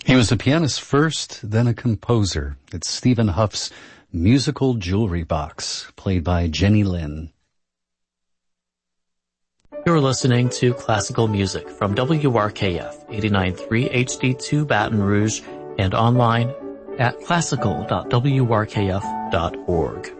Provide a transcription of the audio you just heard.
He was a pianist first, then a composer. It's Stephen Huff's Musical Jewelry Box, played by Jenny Lin. You're listening to classical music from WRKF 89.3 HD2 Baton Rouge and online at classical.wrkf.org.